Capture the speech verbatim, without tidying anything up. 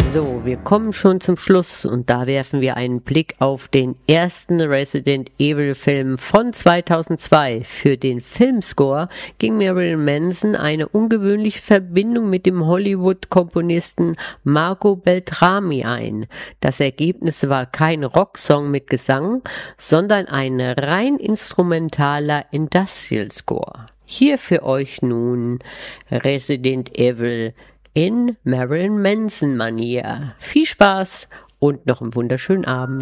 So, wir kommen schon zum Schluss und da werfen wir einen Blick auf den ersten Resident Evil Film von zweitausendzwei. Für den Filmscore ging Marilyn Manson eine ungewöhnliche Verbindung mit dem Hollywood-Komponisten Marco Beltrami ein. Das Ergebnis war kein Rocksong mit Gesang, sondern ein rein instrumentaler Industrial Score. Hier für euch nun Resident Evil in Marilyn Manson Manier. Viel Spaß und noch einen wunderschönen Abend.